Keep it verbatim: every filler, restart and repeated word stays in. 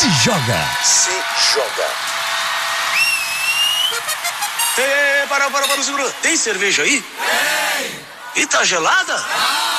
Se joga. Se joga. Ei, para, para, para, segura. Tem cerveja aí? Tem. E tá gelada?